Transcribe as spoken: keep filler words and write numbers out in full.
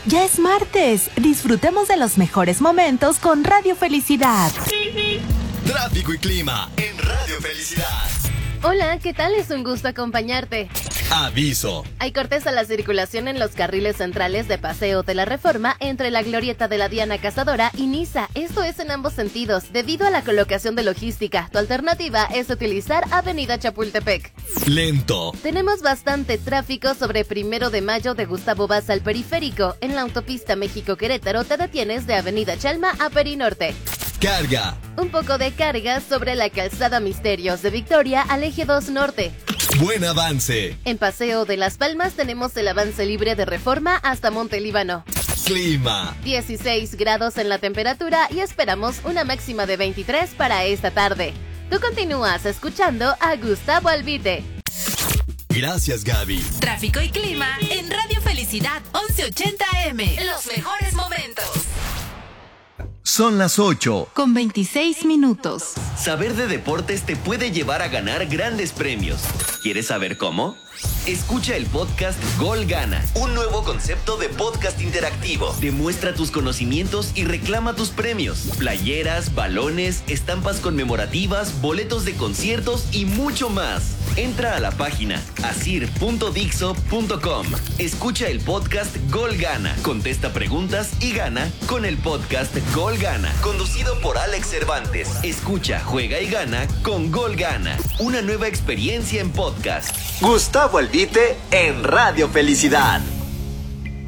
Ya es martes. Disfrutemos de los mejores momentos con Radio Felicidad. Tráfico y clima en Radio Felicidad. Hola, ¿qué tal? Es un gusto acompañarte. Aviso. Hay cortes a la circulación en los carriles centrales de Paseo de la Reforma entre la glorieta de la Diana Cazadora y Niza. Esto es en ambos sentidos, debido a la colocación de logística. Tu alternativa es utilizar Avenida Chapultepec. Lento. Tenemos bastante tráfico sobre Primero de Mayo de Gustavo Vaz al Periférico. En la autopista México-Querétaro te detienes de Avenida Chalma a Perinorte. Carga. Un poco de carga sobre la calzada Misterios de Victoria al Eje dos Norte. Buen avance. En Paseo de las Palmas tenemos el avance libre de Reforma hasta Monte Líbano. Clima. dieciséis grados en la temperatura y esperamos una máxima de veintitrés para esta tarde. Tú continúas escuchando a Gustavo Albite. Gracias, Gaby. Tráfico y clima en Radio Felicidad once ochenta A M. Los mejores momentos. Son las ocho. Con veintiséis minutos. Saber de deportes te puede llevar a ganar grandes premios. ¿Quieres saber cómo? Escucha el podcast Gol Gana, un nuevo concepto de podcast interactivo. Demuestra tus conocimientos y reclama tus premios. Playeras, balones, estampas conmemorativas, boletos de conciertos y mucho más. Entra a la página asir punto dixo punto com. Escucha el podcast Gol Gana. Contesta preguntas y gana con el podcast Gol Gana. Conducido por Alex Cervantes. Escucha, juega y gana con Gol Gana. Una nueva experiencia en podcast. Gustavo Albite en Radio Felicidad.